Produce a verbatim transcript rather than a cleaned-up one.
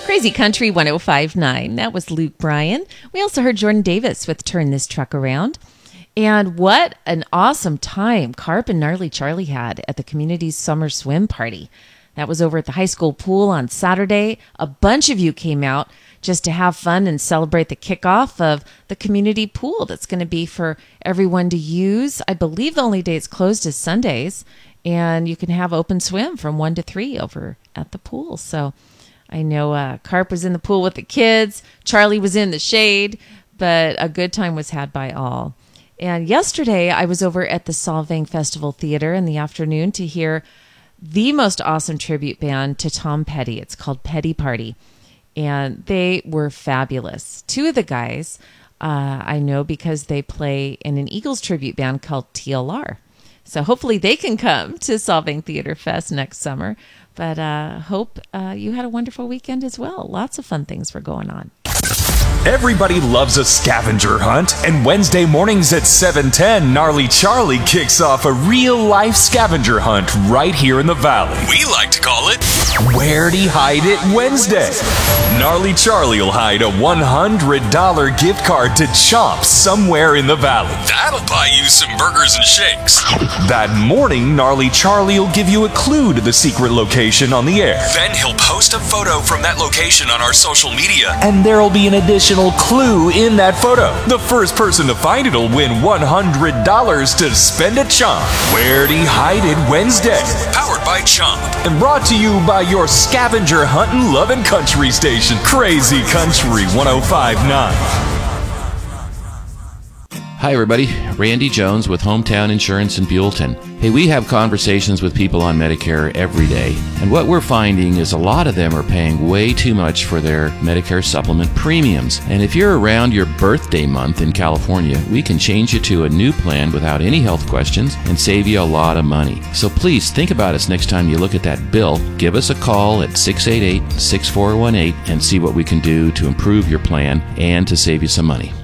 Crazy Country one oh five point nine. That was Luke Bryan. We also heard Jordan Davis with Turn This Truck Around. And what an awesome time Carp and Gnarly Charlie had at the community's summer swim party. That was over at the high school pool on Saturday. A bunch of you came out just to have fun and celebrate the kickoff of the community pool that's going to be for everyone to use. I believe the only day it's closed is Sundays, and you can have open swim from one to three over at the pool. So I know uh, Carp was in the pool with the kids. Charlie was in the shade, but a good time was had by all. And yesterday I was over at the Solvang Festival Theater in the afternoon to hear the most awesome tribute band to Tom Petty. It's called Petty Party, and they were fabulous. Two of the guys uh, I know because they play in an Eagles tribute band called T L R. So hopefully they can come to Solvang Theater Fest next summer. But uh, hope uh, you had a wonderful weekend as well. Lots of fun things were going on. Everybody loves a scavenger hunt, and Wednesday mornings at seven ten, Gnarly Charlie kicks off a real-life scavenger hunt right here in the Valley. We like to call it Where'd He Hide It Wednesday? Gnarly Charlie will hide a one hundred dollars gift card to Chomp somewhere in the Valley. That'll buy you some burgers and shakes. That morning, Gnarly Charlie will give you a clue to the secret location on the air. Then he'll post a photo from that location on our social media. And there'll be an additional clue in that photo. The first person to find it will win one hundred dollars to spend at Chomp. Where'd He Hide It Wednesday? Powered by Chomp. And brought to you by your scavenger hunting loving country station, Crazy Country one oh five point nine. Hi everybody, Randy Jones with Hometown Insurance in Buellton. Hey, we have conversations with people on Medicare every day, and what we're finding is a lot of them are paying way too much for their Medicare supplement premiums. And if you're around your birthday month in California, we can change you to a new plan without any health questions and save you a lot of money. So please think about us next time you look at that bill. Give us a call at six eight eight, six four one eight and see what we can do to improve your plan and to save you some money.